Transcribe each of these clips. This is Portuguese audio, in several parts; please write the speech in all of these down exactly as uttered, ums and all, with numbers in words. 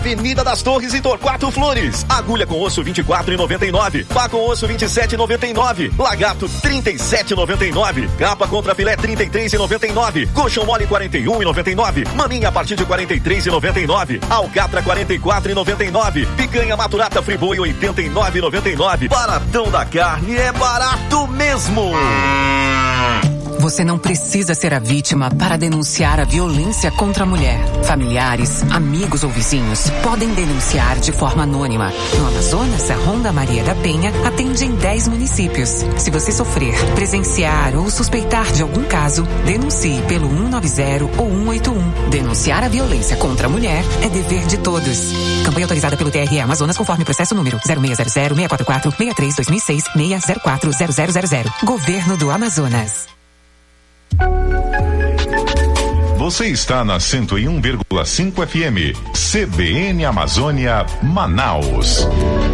Avenida das Torres e Torquato Flores. Agulha com osso vinte e quatro reais e noventa e nove. Pá com osso vinte e sete reais e noventa e nove. Lagarto trinta e sete reais e noventa e nove. Capa contra filé trinta e três reais e noventa e nove. Colchão mole quarenta e um reais e noventa e nove. Maminha a partir de quarenta e três reais e noventa e nove. Alcatra quarenta e quatro reais e noventa e nove. Picanha maturata Friboi oitenta e nove reais e noventa e nove. Baratão da carne é barato mesmo. Você não precisa ser a vítima para denunciar a violência contra a mulher. Familiares, amigos ou vizinhos podem denunciar de forma anônima. No Amazonas, a Ronda Maria da Penha atende em dez municípios. Se você sofrer, presenciar ou suspeitar de algum caso, denuncie pelo um nove zero ou um oito um. Denunciar a violência contra a mulher é dever de todos. Campanha autorizada pelo T R E Amazonas conforme processo número zero seis zero zero, seis quatro quatro, seis três, dois mil e seis, seis zero quatro, zero zero zero zero. Governo do Amazonas. Você está na cento e um vírgula cinco F M, C B N Amazônia, Manaus.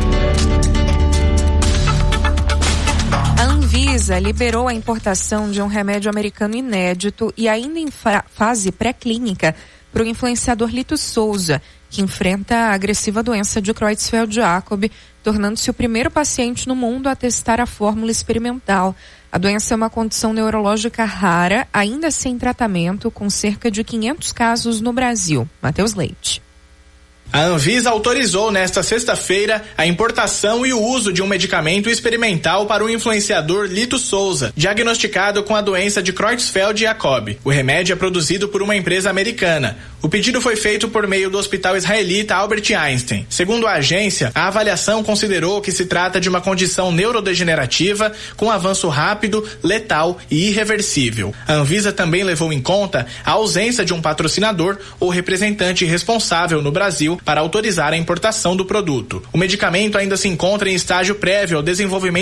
A Anvisa liberou a importação de um remédio americano inédito e ainda em fase pré-clínica para o influenciador Lito Souza, que enfrenta a agressiva doença de Creutzfeldt-Jakob, tornando-se o primeiro paciente no mundo a testar a fórmula experimental. A doença é uma condição neurológica rara, ainda sem tratamento, com cerca de quinhentos casos no Brasil. Matheus Leite. A Anvisa autorizou nesta sexta-feira a importação e o uso de um medicamento experimental para o influenciador Lito Souza, diagnosticado com a doença de Creutzfeldt-Jakob. O remédio é produzido por uma empresa americana. O pedido foi feito por meio do hospital israelita Albert Einstein. Segundo a agência, a avaliação considerou que se trata de uma condição neurodegenerativa com avanço rápido, letal e irreversível. A Anvisa também levou em conta a ausência de um patrocinador ou representante responsável no Brasil para autorizar a importação do produto. O medicamento ainda se encontra em estágio prévio ao desenvolvimento